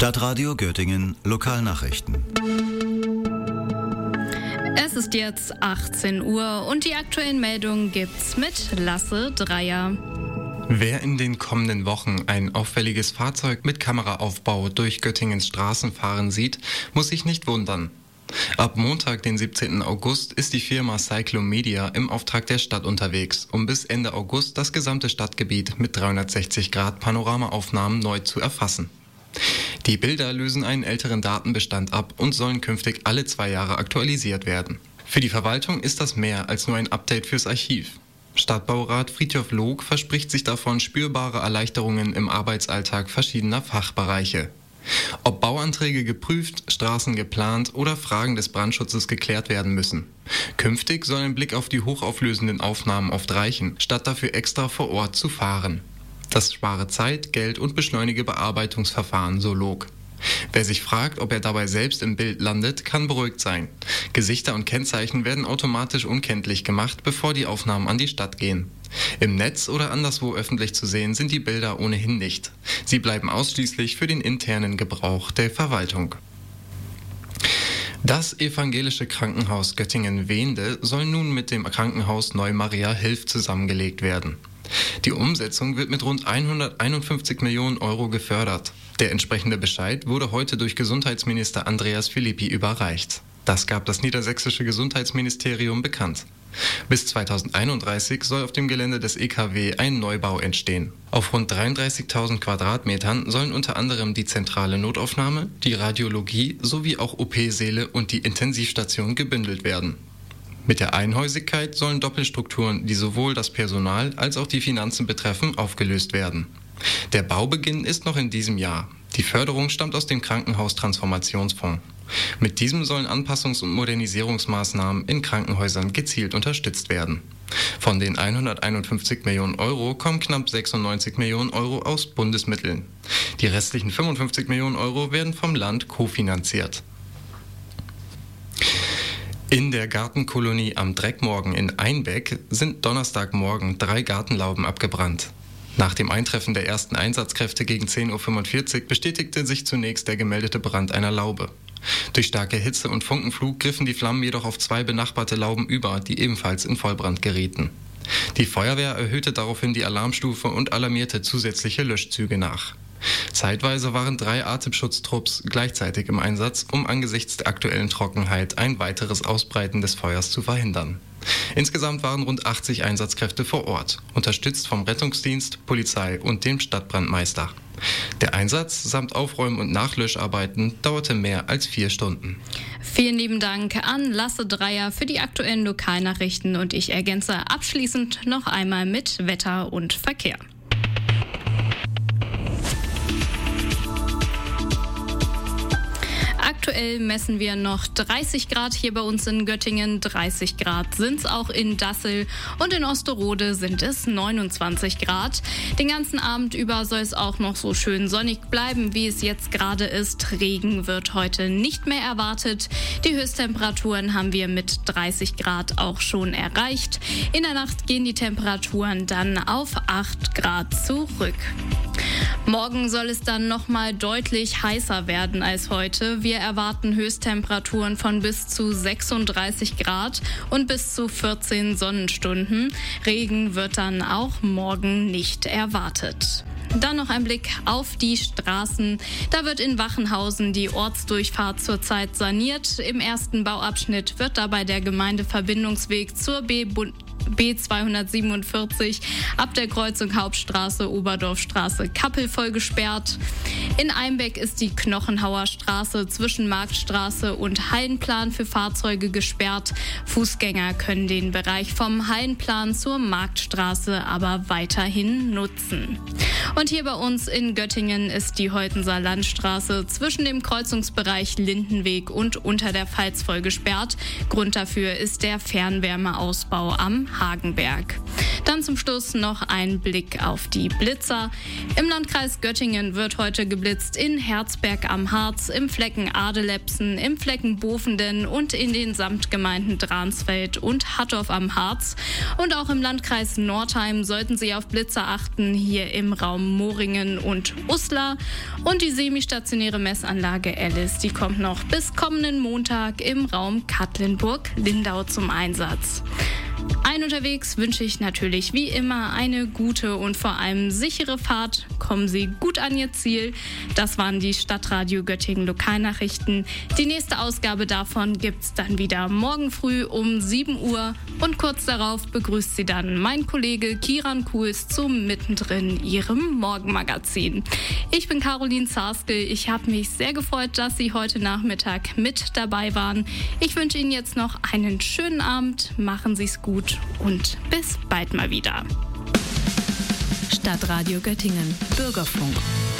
Stadtradio Göttingen Lokalnachrichten. Es ist jetzt 18 Uhr und die aktuellen Meldungen gibt's mit Lasse Dreier. Wer in den kommenden Wochen ein auffälliges Fahrzeug mit Kameraaufbau durch Göttingens Straßen fahren sieht, muss sich nicht wundern. Ab Montag, den 17. August, ist die Firma Cyclomedia im Auftrag der Stadt unterwegs, um bis Ende August das gesamte Stadtgebiet mit 360-Grad-Panoramaaufnahmen neu zu erfassen. Die Bilder lösen einen älteren Datenbestand ab und sollen künftig alle 2 Jahre aktualisiert werden. Für die Verwaltung ist das mehr als nur ein Update fürs Archiv. Stadtbaurat Friedhof Log verspricht sich davon spürbare Erleichterungen im Arbeitsalltag verschiedener Fachbereiche. Ob Bauanträge geprüft, Straßen geplant oder Fragen des Brandschutzes geklärt werden müssen. Künftig soll ein Blick auf die hochauflösenden Aufnahmen oft reichen, statt dafür extra vor Ort zu fahren. Das spare Zeit, Geld und beschleunige Bearbeitungsverfahren, so Log. Wer sich fragt, ob er dabei selbst im Bild landet, kann beruhigt sein. Gesichter und Kennzeichen werden automatisch unkenntlich gemacht, bevor die Aufnahmen an die Stadt gehen. Im Netz oder anderswo öffentlich zu sehen sind die Bilder ohnehin nicht. Sie bleiben ausschließlich für den internen Gebrauch der Verwaltung. Das evangelische Krankenhaus Göttingen-Wehnde soll nun mit dem Krankenhaus Neu-Maria-Hilf zusammengelegt werden. Die Umsetzung wird mit rund 151 Millionen Euro gefördert. Der entsprechende Bescheid wurde heute durch Gesundheitsminister Andreas Philippi überreicht. Das gab das niedersächsische Gesundheitsministerium bekannt. Bis 2031 soll auf dem Gelände des EKW ein Neubau entstehen. Auf rund 33.000 Quadratmetern sollen unter anderem die zentrale Notaufnahme, die Radiologie sowie auch OP-Säle und die Intensivstation gebündelt werden. Mit der Einhäusigkeit sollen Doppelstrukturen, die sowohl das Personal als auch die Finanzen betreffen, aufgelöst werden. Der Baubeginn ist noch in diesem Jahr. Die Förderung stammt aus dem Krankenhaustransformationsfonds. Mit diesem sollen Anpassungs- und Modernisierungsmaßnahmen in Krankenhäusern gezielt unterstützt werden. Von den 151 Millionen Euro kommen knapp 96 Millionen Euro aus Bundesmitteln. Die restlichen 55 Millionen Euro werden vom Land kofinanziert. In der Gartenkolonie am Dreckmorgen in Einbeck sind Donnerstagmorgen 3 Gartenlauben abgebrannt. Nach dem Eintreffen der ersten Einsatzkräfte gegen 10.45 Uhr bestätigte sich zunächst der gemeldete Brand einer Laube. Durch starke Hitze und Funkenflug griffen die Flammen jedoch auf 2 benachbarte Lauben über, die ebenfalls in Vollbrand gerieten. Die Feuerwehr erhöhte daraufhin die Alarmstufe und alarmierte zusätzliche Löschzüge nach. Zeitweise waren 3 Atemschutztrupps gleichzeitig im Einsatz, um angesichts der aktuellen Trockenheit ein weiteres Ausbreiten des Feuers zu verhindern. Insgesamt waren rund 80 Einsatzkräfte vor Ort, unterstützt vom Rettungsdienst, Polizei und dem Stadtbrandmeister. Der Einsatz samt Aufräumen und Nachlöscharbeiten dauerte mehr als 4 Stunden. Vielen lieben Dank an Lasse Dreier für die aktuellen Lokalnachrichten und ich ergänze abschließend noch einmal mit Wetter und Verkehr. Aktuell messen wir noch 30 Grad hier bei uns in Göttingen, 30 Grad sind es auch in Dassel und in Osterode sind es 29 Grad. Den ganzen Abend über soll es auch noch so schön sonnig bleiben, wie es jetzt gerade ist. Regen wird heute nicht mehr erwartet. Die Höchsttemperaturen haben wir mit 30 Grad auch schon erreicht. In der Nacht gehen die Temperaturen dann auf 8 Grad zurück. Morgen soll es dann nochmal deutlich heißer werden als heute. Wir erwarten Höchsttemperaturen von bis zu 36 Grad und bis zu 14 Sonnenstunden. Regen wird dann auch morgen nicht erwartet. Dann noch ein Blick auf die Straßen. Da wird in Wachenhausen die Ortsdurchfahrt zurzeit saniert. Im ersten Bauabschnitt wird dabei der Gemeindeverbindungsweg zur B247 ab der Kreuzung Hauptstraße, Oberdorfstraße, Kappel voll gesperrt. In Einbeck ist die Knochenhauer Straße zwischen Marktstraße und Hallenplan für Fahrzeuge gesperrt. Fußgänger können den Bereich vom Hallenplan zur Marktstraße aber weiterhin nutzen. Und hier bei uns in Göttingen ist die Holtenser Landstraße zwischen dem Kreuzungsbereich Lindenweg und unter der Pfalz voll gesperrt. Grund dafür ist der Fernwärmeausbau am Hagenberg. Dann zum Schluss noch ein Blick auf die Blitzer. Im Landkreis Göttingen wird heute geblitzt in Herzberg am Harz, im Flecken Adelepsen, im Flecken Bovenden und in den Samtgemeinden Dransfeld und Hattorf am Harz. Und auch im Landkreis Nordheim sollten Sie auf Blitzer achten, hier im Raum Moringen und Uslar. Und die semistationäre Messanlage Alice, die kommt noch bis kommenden Montag im Raum Katlenburg-Lindau zum Einsatz. Allen unterwegs wünsche ich natürlich wie immer eine gute und vor allem sichere Fahrt. Kommen Sie gut an Ihr Ziel. Das waren die Stadtradio Göttingen Lokalnachrichten. Die nächste Ausgabe davon gibt's dann wieder morgen früh um 7 Uhr. Und kurz darauf begrüßt Sie dann mein Kollege Kiran Kuhls zum Mittendrin Ihrem Morgenmagazin. Ich bin Caroline Zarskel. Ich habe mich sehr gefreut, dass Sie heute Nachmittag mit dabei waren. Ich wünsche Ihnen jetzt noch einen schönen Abend. Machen Sie es gut und bis bald mal wieder. Stadtradio Göttingen, Bürgerfunk.